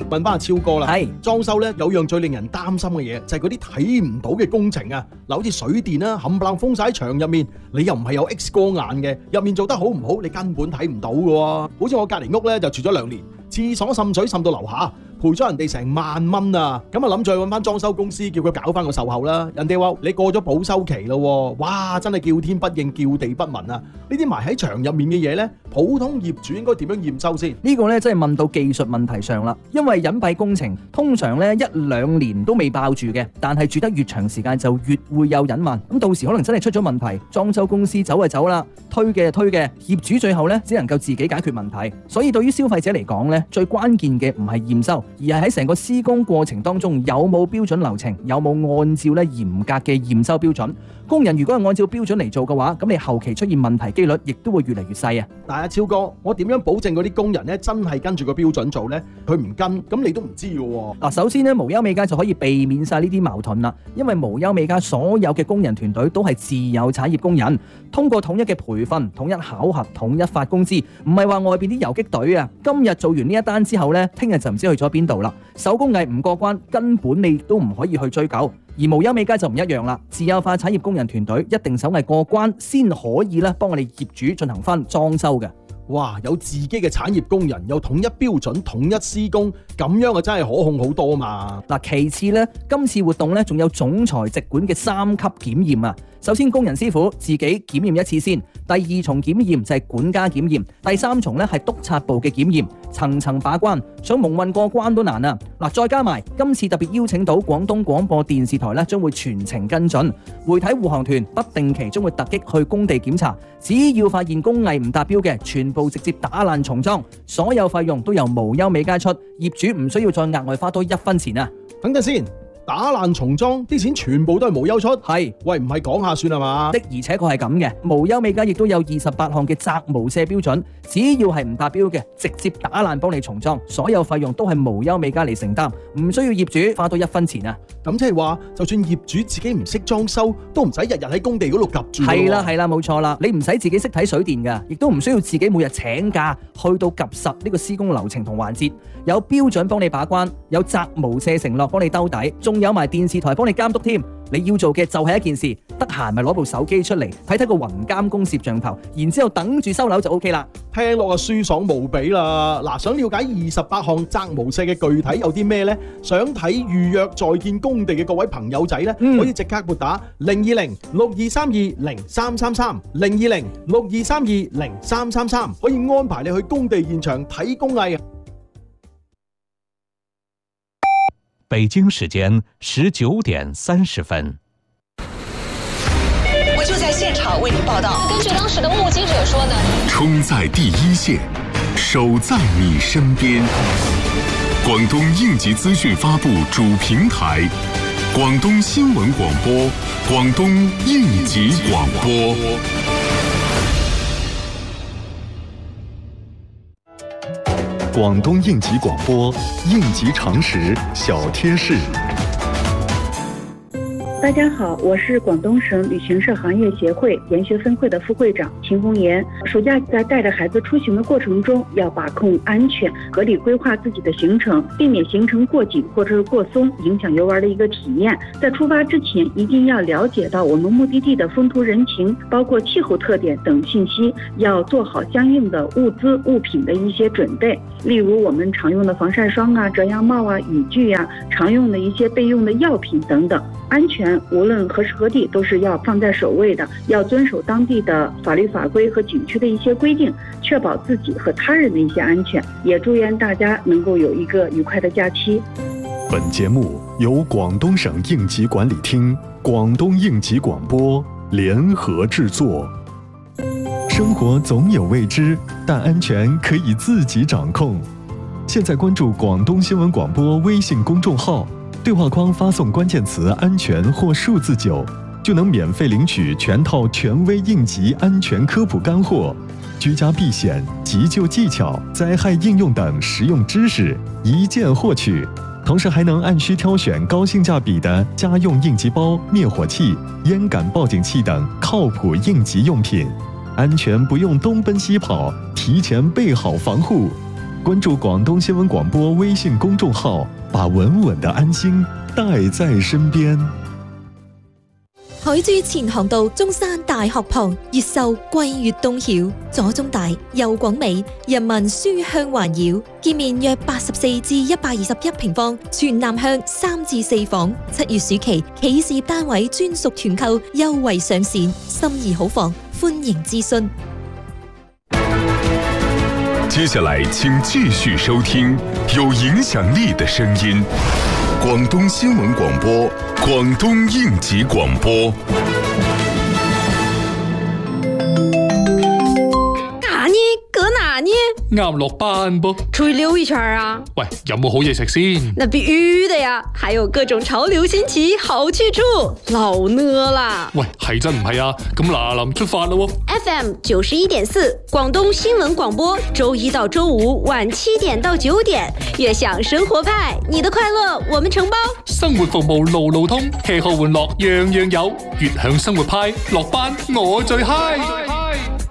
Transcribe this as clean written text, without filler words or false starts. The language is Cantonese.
問翻阿超哥啦， 係裝修咧有樣最令人擔心嘅嘢，就係嗰啲睇唔到嘅工程啊，嗱好似水電啦，冚唪唥封晒喺牆入面，你又唔係有 X 光眼嘅，入面做得好唔好，你根本睇唔到嘅喎。好似我隔離屋咧就住咗2年，廁所滲水滲到樓下。賠咗人哋成萬蚊啊！咁啊諗住去揾翻裝修公司，叫佢搞翻個售後啦。人哋話你過咗保修期咯，哇！真係叫天不應，叫地不聞啊！呢啲埋喺牆入面嘅嘢呢，普通業主應該點樣驗收先？ 呢個呢，真係問到技術問題上啦。因為隱蔽工程通常呢1-2年都未爆住嘅，但係住得越長時間就越會有隱患。咁到時可能真係出咗問題，裝修公司走就走啦，推嘅就推嘅，業主最後呢只能夠自己解決問題。所以對於消費者嚟講呢，最關鍵嘅唔係驗收，而係喺成個施工過程當中有冇標準流程，有冇按照咧嚴格嘅驗收標準。工人如果係按照標準嚟做嘅話，咁你後期出現問題機率亦都會越嚟越細啊！ 但係阿超哥，我點樣保證嗰啲工人咧真係跟住個標準做呢？佢唔跟，咁你都唔知嘅喎。 嗱，首先咧，無憂美家就可以避免晒呢啲矛盾啦，因為無憂美家所有嘅工人團隊都係自有產業工人，通過統一嘅培訓、統一考核、統一發工資，唔係話外邊啲游擊隊啊，今日做完呢一單之後呢，聽日就唔知去咗邊度啦。手工藝唔過關，根本你都唔可以去追究。而無憂美家就唔一樣啦，自有化產業工人團隊一定手藝過關先可以咧幫我哋業主進行翻裝修嘅。 哇！有自己嘅產業工人，有統一標準、統一施工，咁樣啊真係可控好多嘛。 嗱，其次呢，今次活動呢仲有總裁直管嘅3級檢驗啊。首先工人師傅自己檢驗一次先，第2重檢驗就係管家檢驗，第3重呢係督察部嘅檢驗，層層把關，想蒙混過關都難啊！嗱，再加埋今次特別邀請到廣東廣播電視台呢，將會全程跟進，媒體護航團不定期將會突擊去工地檢查，只要發現工藝唔達標嘅，全部直接打爛重裝，所有費用都由無憂美家出，業主唔需要再額外花多1分錢啊！ 等陣先。打爛重裝啲錢全部都係無憂出， 係喂唔係講下算係嘛？ 的而且確係咁嘅，無憂美家亦都有28項嘅責無赦標準，只要係唔達標嘅，直接打爛幫你重裝，所有費用都係無憂美家嚟承擔，唔需要業主花多1分錢啊！ 咁即係話，就算業主自己唔識裝修，都唔使日日喺工地嗰度夾住。 係啦，冇錯啦，你唔使自己識睇水電㗎，亦都唔需要自己每日請假去到夾實呢個施工流程同環節，有標準幫你把關，有責無赦承諾幫你兜底，仲有埋電視台幫你監督添。你要做嘅就係一件事，得閒咪攞部手機出嚟睇睇個雲監工攝像頭，然之後等住收樓就 OK 啦。 聽落啊舒爽無比啦！嗱，想了解28項責無赦嘅具體有啲咩呢？想睇預約在建工地嘅各位朋友仔呢，可以即刻撥打020-6232-0333 020-6232-0333，可以安排你去工地現場睇工藝。 北京時間19點30分。 我就在現場為您報道。根據當時的目擊者說呢， 衝在第一線，守在你身邊。廣東應急資訊發布主平台，廣東新聞廣播，廣東應急廣播。廣東應急廣播，應急常識小貼士。 大家好，我是廣東省旅行社行業協會研學分會的副會長秦紅岩。暑假在帶着孩子出行的過程中，要把控安全，合理規劃自己的行程，避免行程過緊或者是過鬆，影響遊玩的一個體驗。在出發之前，一定要了解到我們目的地的風土人情，包括氣候特點等信息，要做好相應的物資物品的一些準備。例如我們常用的防曬霜啊、遮陽帽啊、雨具啊，常用的一些備用的藥品等等。安全無論何時何地都是要放在首位的，要遵守當地的法律法規和景區的一些規定，確保自己和他人的一些安全。也祝願大家能夠有一個愉快的假期。 本節目由廣東省應急管理廳、廣東應急廣播聯合製作。生活總有未知，但安全可以自己掌控。現在關注廣東新聞廣播微信公眾號，對話框發送關鍵詞安全或數字9，就能免費領取全套權威應急安全科普乾貨、居家避險、急救技巧、災害應用等實用知識，一鍵獲取。同時還能按需挑選高性價比的家用應急包、滅火器、煙感報警器等靠譜應急用品，安全不用東奔西跑，提前備好防護。 关注广东新闻广播微信公众号，把稳稳的安心帶在身邊。 海珠前航道中山大學旁，越秀貴越東曉，左中大右廣美，人民書香環繞，建面約84至121平方，全南向3至4房。7月暑期企事業單位專屬團購優惠上線，心儀好房，歡迎諮詢。 接下来请继续收听有影响力的声音，广东新闻广播，广东应急广播。 搁哪呢？ 啱落班噃， 出去溜一圈啊！ 喂，有冇好嘢食先？ 那必须的呀，还有各种潮流新奇好去处，老呢啦！ 喂，係真唔係啊？咁嗱臨出發咯 ！FM 91.4，廣東新聞廣播，周一到周五晚7點到9點，悅享生活派，你的快樂我們承包。 生活服務路路通，吃喝玩樂樣樣有，悅享生活派，落班我最嗨。